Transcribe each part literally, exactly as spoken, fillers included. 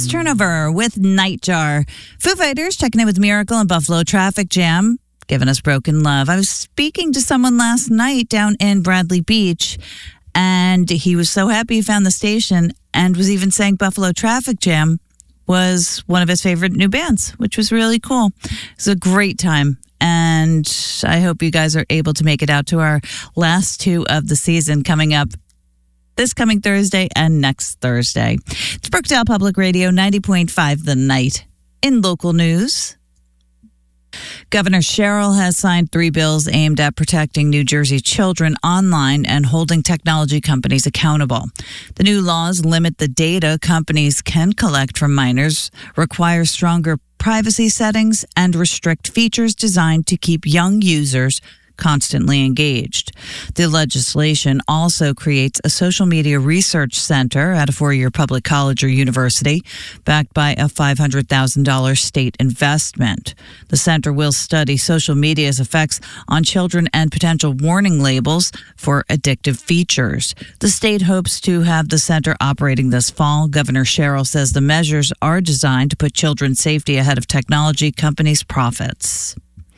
Fast Turnover with Nightjar. Foo Fighters checking in with Miracle and Buffalo Traffic Jam, giving us Broken Love. I was speaking to someone last night down in Bradley Beach, and he was so happy he found the station and was even saying Buffalo Traffic Jam was one of his favorite new bands, which was really cool. It was a great time. And I hope you guys are able to make it out to our last two of the season coming up this coming Thursday and next Thursday. It's Brookdale Public Radio, ninety point five The Night. In local news, Governor Sherrill has signed three bills aimed at protecting New Jersey children online and holding technology companies accountable. The new laws limit the data companies can collect from minors, require stronger privacy settings, and restrict features designed to keep young users constantly engaged. The legislation also creates a social media research center at a four-year public college or university, backed by a five hundred thousand dollars state investment. The center will study social media's effects on children and potential warning labels for addictive features. The state hopes to have the center operating this fall. Governor Sherrill says the measures are designed to put children's safety ahead of technology companies' profits.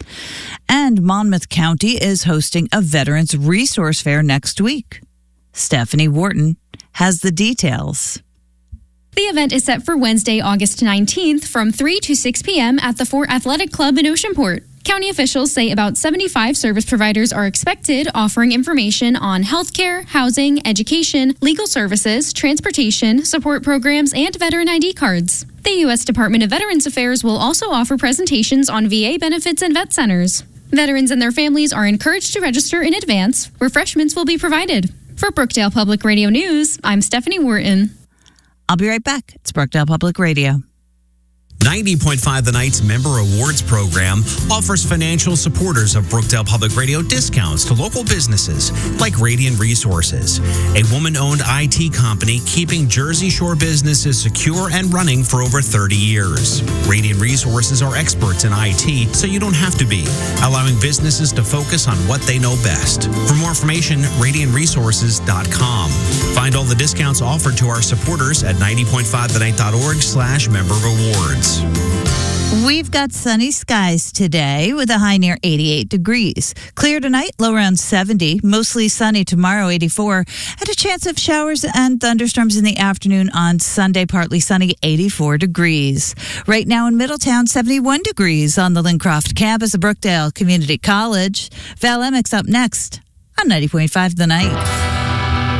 And Monmouth County is hosting a Veterans Resource Fair next week. Stephanie Wharton has the details. The event is set for Wednesday, August nineteenth from three to six p.m. at the Fort Athletic Club in Oceanport. County officials say about seventy-five service providers are expected, offering information on healthcare, housing, education, legal services, transportation, support programs, and veteran I D cards. The U S Department of Veterans Affairs will also offer presentations on V A benefits and vet centers. Veterans and their families are encouraged to register in advance. Refreshments will be provided. For Brookdale Public Radio News, I'm Stephanie Wharton. I'll be right back. It's Brookdale Public Radio. ninety point five The Night's Member Awards program offers financial supporters of Brookdale Public Radio discounts to local businesses like Radiant Resources, a woman-owned I T company keeping Jersey Shore businesses secure and running for over thirty years. Radiant Resources are experts in I T, so you don't have to be, allowing businesses to focus on what they know best. For more information, radiant resources dot com. Find all the discounts offered to our supporters at ninety point five the night dot org slash member rewards. We've got sunny skies today with a high near eighty-eight degrees. Clear tonight, low around seventy. Mostly sunny tomorrow, eighty-four. And a chance of showers and thunderstorms in the afternoon on Sunday, partly sunny, eighty-four degrees. Right now in Middletown, seventy-one degrees on the Lincroft campus of Brookdale Community College. Val Emmons up next on ninety point five The Night.